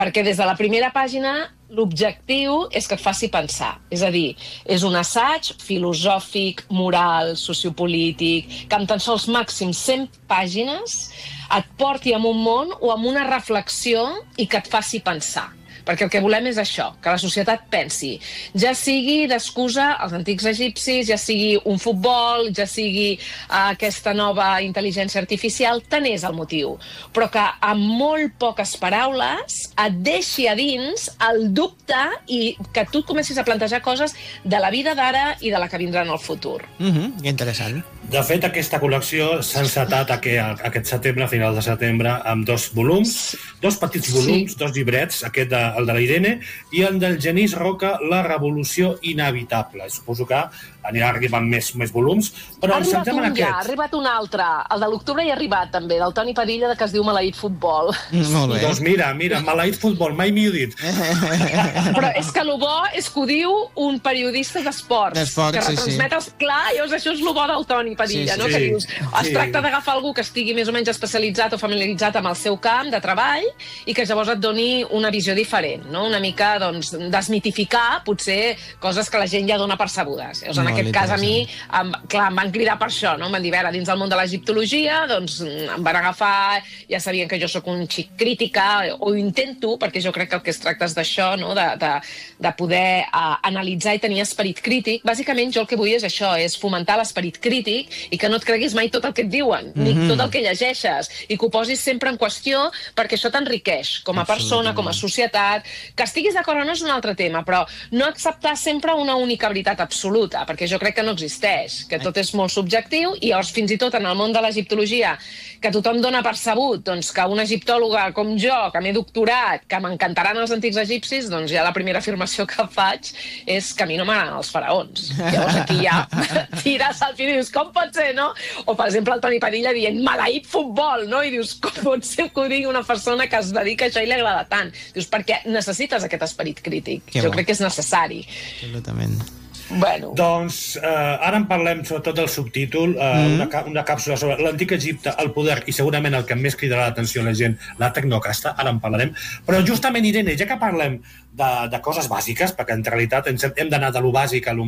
Perquè des de la primera pàgina l'objectiu és que et faci pensar. És a dir, és un assaig filosòfic, moral, sociopolític, que amb tan sols màxim 100 pàgines et porti a un món o a una reflexió i que et faci pensar. Perquè el que volem és això, que la societat pensi, ja sigui d'excusa els antics egipcis, ja sigui un futbol, ja sigui aquesta nova intel·ligència artificial, tant és el motiu. Però que amb molt poques paraules et deixi a dins el dubte i que tu et comencis a plantejar coses de la vida d'ara i de la que vindrà en el futur. Interessant. De fet, aquesta col·lecció s'ha encetat aquest setembre, a final de setembre, amb 2 volums, 2 petits volums, 2 llibrets, el de la Irene i el del Genís Roca, La revolució inevitable. Suposo que anirà arribant més volums, però ens centrem en aquest. Ha arribat un altre, el de l'octubre hi ha arribat també, del Toni Padilla, que es diu Maleït Futbol. Molt bé. Doncs mira, Maleït Futbol, mai m'hi he dit. Però és que el bo és que ho diu un periodista d'esports, que retransmet els... Clar, llavors això és el bo del Toni Padilla, no? Que dius, es tracta d'agafar algú que estigui més o menys especialitzat o familiaritzat amb el seu camp de treball i que llavors et doni una visió diferent, no? Una mica, doncs, desmitificar, potser, coses que la gent ja dona percebudes. Llavors, en aquest cas, a mi, clar, em van cridar per això, no? Em van dir, a veure, dins del món de l'egiptologia, doncs, em van agafar, ja sabien que jo sóc un xic crítica, o ho intento, perquè jo crec que el que es tracta és d'això, no? De poder analitzar i tenir esperit crític. Bàsicament, jo el que vull és això, és fomentar l'esperit crític i que no et creguis mai tot el que et diuen, ni tot el que llegeixes, i que ho posis sempre en qüestió, perquè això t'enriqueix com a persona, com a societat. Que estiguis d'acord o no és un altre tema, però no acceptar sempre una única veritat absoluta, perquè jo crec que no existeix, que tot és molt subjectiu, i llavors fins i tot en el món de l'egiptologia, que tothom dona per sabut doncs, que una egiptòloga com jo, que m'he doctorat, que m'encantaran els antics egipcis, doncs ja la primera afirmació que faig és que a mi no m'agraden els faraons. Llavors aquí ja tires al fil i dius, com pot ser, no? O, per exemple, el Toni Padilla dient Maleït Futbol, no? I dius, com pot ser que ho digui una persona que es dedica a això i li agrada tant? Dius, perquè necessites aquest esperit crític. Jo crec que és necessari. Absolutament. Bueno. Doncs ara en parlem sobretot del subtítol, una càpsula sobre l'antic Egipte, el poder, i segurament el que més cridarà l'atenció a la gent, la tecnocasta, ara en parlarem. Però justament, Irene, ja que parlem de coses bàsiques, perquè en realitat hem d'anar de lo bàsic a lo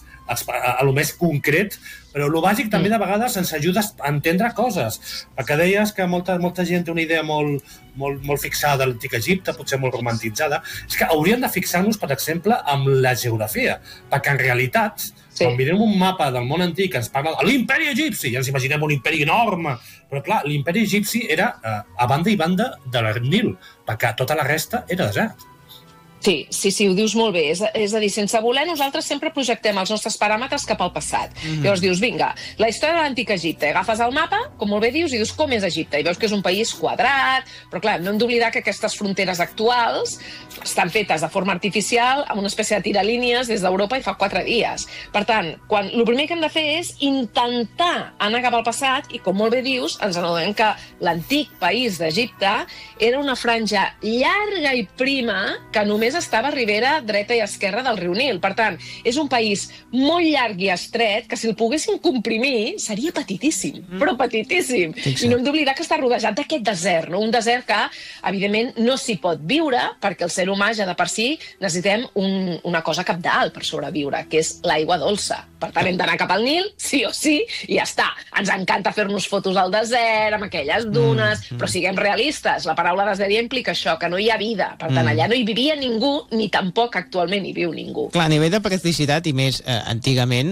més concret, però lo bàsic també de vegades ens ajuda a entendre coses, perquè deies que molta gent té una idea molt fixada de l'antic Egipte, potser molt romantitzada. És que hauríem de fixar-nos, per exemple, amb la geografia, perquè en realitat, quan mirem un mapa del món antic que ens parla de l'imperi egipci, ja ens imaginem un imperi enorme, però clar, l'imperi egipci era a banda i banda de la Nil, perquè tota la resta era desert. Sí, ho dius molt bé. És a dir, sense voler, nosaltres sempre projectem els nostres paràmetres cap al passat. Llavors dius, vinga, la història de l'antic Egipte. Agafes el mapa, com molt bé dius, i dius com és Egipte. I veus que és un país quadrat, però clar, no hem d'oblidar que aquestes fronteres actuals estan fetes de forma artificial amb una espècie de tiralínies des d'Europa i fa 4 dies. Per tant, el primer que hem de fer és intentar anar cap al passat i, com molt bé dius, ens adonem que l'antic país d'Egipte era una franja llarga i prima que només estava a ribera dreta i esquerra del riu Nil. Per tant, és un país molt llarg i estret que si el poguéssim comprimir seria petitíssim, però petitíssim. I no hem d'oblidar que està rodejat d'aquest desert, no? Un desert que, evidentment, no s'hi pot viure perquè el ser humà ja de per si necessitem una cosa cabdal per sobreviure, que és l'aigua dolça. Per tant, hem d'anar cap al Nil, sí o sí, i ja està. Ens encanta fer-nos fotos al desert, amb aquelles dunes, però siguem realistes. La paraula desert ja implica això, que no hi ha vida. Per tant, allà no hi vivia ningú, ni tampoc actualment hi viu ningú. Clar, a nivell de practicitat, i més antigament,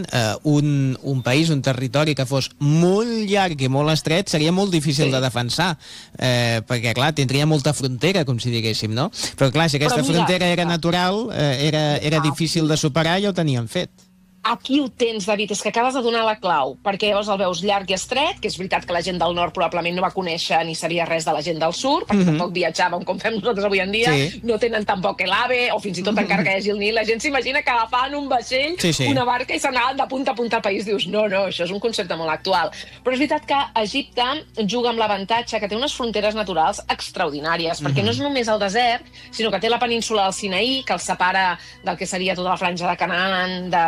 un país, un territori que fos molt llarg i molt estret seria molt difícil de defensar, perquè, clar, tindria molta frontera, com si diguéssim, no? Però, clar, si aquesta frontera era natural, era difícil de superar, ja ho tenien fet. Aquí ho tens, David, és que acabes de donar la clau, perquè llavors el veus llarg i estret, que és veritat que la gent del nord probablement no va conèixer ni sabia res de la gent del sud, perquè tampoc viatjàvem com fem nosaltres avui en dia, no tenen tampoc l'AVE, o fins i tot encara que hi hagi el Nil, la gent s'imagina que agafaven un vaixell, una barca i s'anaven de punta a punta al país. Dius, no, això és un concepte molt actual. Però és veritat que Egipte juga amb l'avantatge que té unes fronteres naturals extraordinàries, perquè no és només el desert, sinó que té la península del Sinaí, que el separa del que seria tota la franja de Canaan, de tot aquest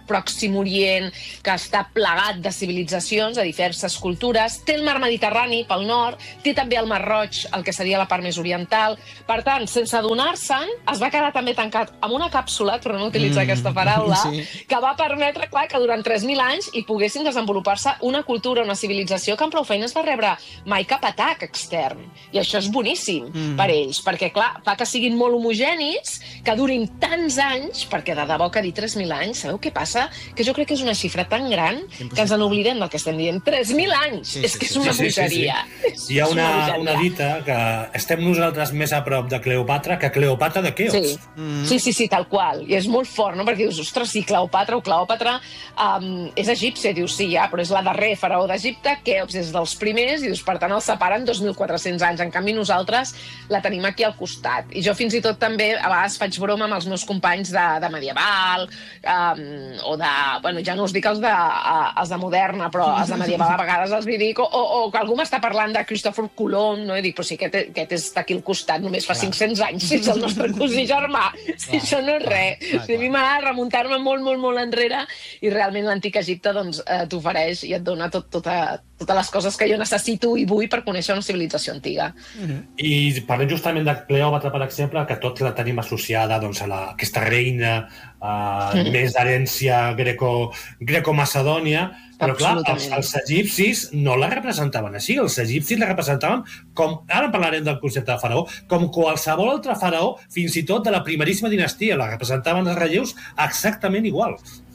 aquest Pròxim Orient que està plagat de civilitzacions, de diverses cultures. Té el mar Mediterrani pel nord, té també el mar Roig, el que seria la part més oriental. Per tant, sense adonar-se'n, es va quedar també tancat amb una càpsula, per no utilitzar aquesta paraula, que va permetre, clar, que durant 3.000 anys hi poguessin desenvolupar-se una cultura, una civilització que amb prou feines va rebre mai cap atac extern. I això és boníssim per ells, perquè, clar, fa que siguin molt homogenis, que durin tants anys, perquè de debò que dir 3.000 anys, sabeu què passa? Que jo crec que és una xifra tan gran que ens n'oblidem del que estem dient. 3.000 anys! És que és una bogeria. Hi ha una dita que estem nosaltres més a prop de Cleopatra que Cleopatra de Keops. Sí, tal qual. I és molt fort, no? Perquè dius, ostres, sí, Cleopatra és egípcia, dius, sí, ja, però és la darrer faraó d'Egipte, Keops és dels primers, i dius, per tant, els separen 2.400 anys. En canvi, nosaltres la tenim aquí al costat. I jo fins i tot també, a vegades faig broma amb els meus companys de medieval, o de... Bueno, ja no us dic els de moderna, però els de medieval a vegades els dic, o que algú m'està parlant de Cristòfor Colom, no? I dic, però sí, aquest està aquí al costat, només fa 500 anys, si és el nostre cosí germà, si això no és res. A mi m'agrada remuntar-me molt enrere, i realment l'antic Egipte t'ofereix i et dona totes les coses que jo necessito i vull per conèixer una civilització antiga. I parlem justament de Cleòpatra, per exemple, que tots la tenim associada a aquesta reina més d'herència greco-macedònia, però clar, els egipcis no la representaven així. Els egipcis la representaven com, ara parlarem del concepte de faraó, com qualsevol altre faraó, fins i tot de la primeríssima dinastia. La representaven els relleus exactament igual.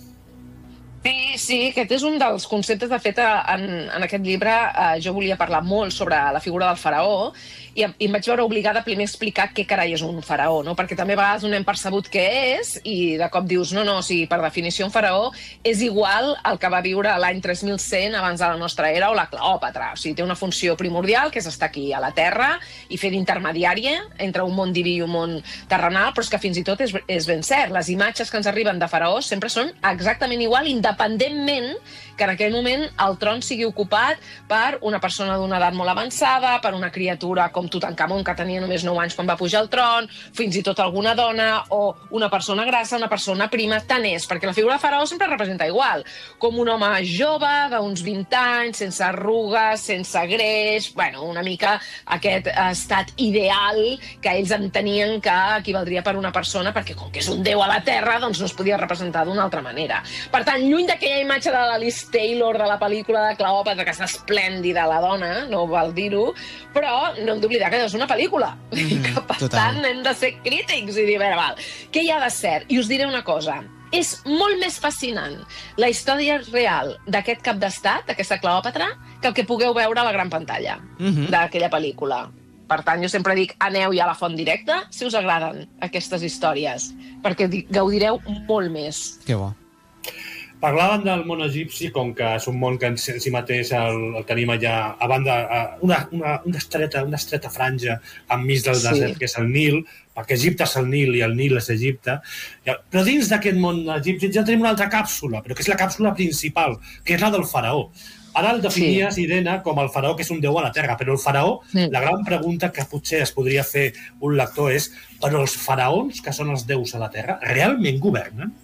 Sí, aquest és un dels conceptes. De fet, en aquest llibre jo volia parlar molt sobre la figura del faraó i em vaig veure obligada primer a explicar què carai és un faraó, no? Perquè també a vegades no hem percebut què és i de cop dius, no, per definició un faraó és igual al que va viure l'any 3100 abans de la nostra era o la Cleòpatra. O sigui, té una funció primordial, que és estar aquí a la Terra i fer d'intermediària entre un món diví i un món terrenal, però és que fins i tot és ben cert. Les imatges que ens arriben de faraós sempre són exactament igual, independentment que en aquell moment el tron sigui ocupat per una persona d'una edat molt avançada, per una criatura com Tutankamon, que tenia només 9 anys quan va pujar al tron, fins i tot alguna dona, o una persona grassa, una persona prima, tant és, perquè la figura de faraó sempre representa igual, com un home jove, d'uns 20 anys, sense arrugues, sense greix, bueno, una mica aquest estat ideal que ells entenien que equivaldria per una persona, perquè com que és un déu a la Terra, doncs no es podia representar d'una altra manera. Per tant, lluny d'aquella imatge de la Liz Taylor de la pel·lícula de Cleòpatra, que està esplèndida la dona, no val dir-ho, però no hem d'oblidar que és una pel·lícula. Que per tant hem de ser crítics i dir, a veure, què hi ha de cert? I us diré una cosa, és molt més fascinant la història real d'aquest cap d'estat, d'aquesta Cleòpatra, que el que pugueu veure a la gran pantalla d'aquella pel·lícula. Per tant, jo sempre dic, aneu ja a la font directa si us agraden aquestes històries, perquè gaudireu molt més. Que bo. Parlàvem del món egipci, com que és un món que en si mateix el tenim allà a banda, una estreta franja enmig del desert, que és el Nil, perquè Egipte és el Nil i el Nil és Egipte. Però dins d'aquest món egipci ja tenim una altra càpsula, però que és la càpsula principal, que és la del faraó. Ara el definies, Irene, com el faraó que és un déu a la terra, però el faraó, la gran pregunta que potser es podria fer un lector és, però els faraons, que són els déus a la terra, realment governen?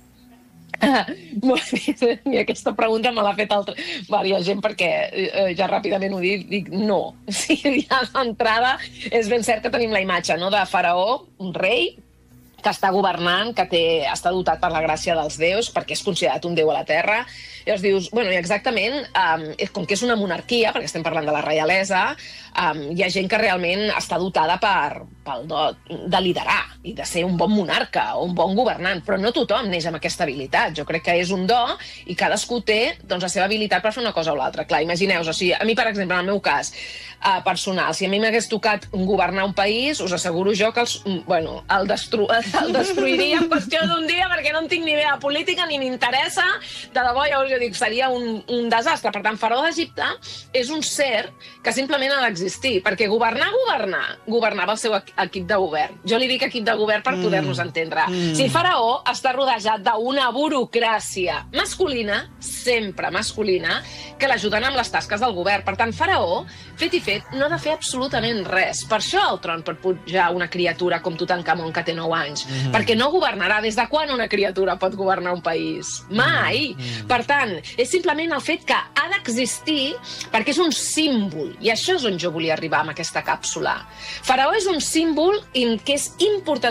I aquesta pregunta me l'ha fet diversa gent, perquè ja ràpidament ho dic no. Ja d'entrada és ben cert que tenim la imatge de faraó, un rei que està governant, que està dotat per la gràcia dels déus, perquè és considerat un déu a la terra. Llavors dius, bueno, i exactament, com que és una monarquia, perquè estem parlant de la reialesa, hi ha gent que realment està dotada pel do de liderar i de ser un bon monarca o un bon governant, però no tothom neix amb aquesta habilitat. Jo crec que és un do i cadascú té la seva habilitat per fer una cosa o l'altra. Clar, imagineu, a mi, per exemple, en el meu cas personal, si a mi m'hagués tocat governar un país, us asseguro jo que el destruiria en qüestió d'un dia, perquè no en tinc ni idea de política ni m'interessa. De debò, ja us jo dic, seria un desastre. Per tant, Faraó d'Egipte és un ser que simplement ha d'existir, perquè governava el seu equip de govern. Jo li dic equip de govern per poder-nos entendre. Si Faraó està rodejat d'una burocràcia masculina, sempre masculina, que l'ajuden amb les tasques del govern. Per tant, Faraó, fet i fet, no ha de fer absolutament res. Per això al tron pot pujar una criatura com Tutankamon, que té 9 anys. Perquè no governarà. Des de quan una criatura pot governar un país? Mai! Per tant, és simplement el fet que ha d'existir perquè és un símbol. I això és on jo volia arribar amb aquesta càpsula. Faraó és un símbol que és important